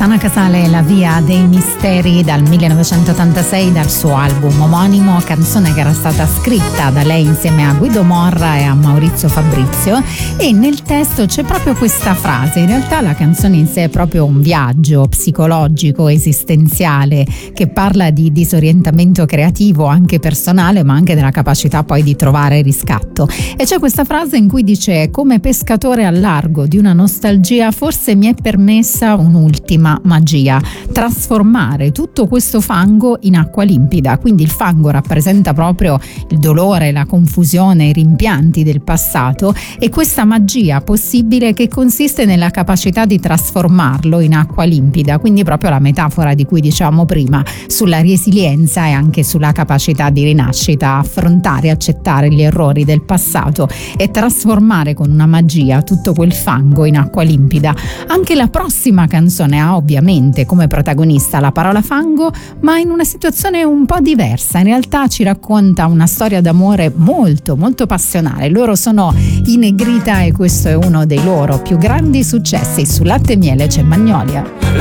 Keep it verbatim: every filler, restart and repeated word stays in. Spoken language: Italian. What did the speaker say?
Anna Casale, La via dei misteri, dal millenovecentottantasei, dal suo album omonimo, canzone che era stata scritta da lei insieme a Guido Morra e a Maurizio Fabrizio, e nel testo c'è proprio questa frase. In realtà la canzone in sé è proprio un viaggio psicologico, esistenziale, che parla di disorientamento creativo, anche personale, ma anche della capacità poi di trovare riscatto. E c'è questa frase in cui dice: come pescatore al largo di una nostalgia, forse mi è permessa un'ultima magia, trasformare tutto questo fango in acqua limpida. Quindi il fango rappresenta proprio il dolore, la confusione, i rimpianti del passato, e questa magia possibile che consiste nella capacità di trasformarlo in acqua limpida. Quindi proprio la metafora di cui dicevamo prima sulla resilienza e anche sulla capacità di rinascita, affrontare, accettare gli errori del passato e trasformare con una magia tutto quel fango in acqua limpida. Anche la prossima canzone ha ovviamente come protagonista la parola fango, ma in una situazione un po' diversa. In realtà ci racconta una storia d'amore molto molto passionale. Loro sono i Negrita e questo è uno dei loro più grandi successi. Su Latte e Miele c'è Magnolia.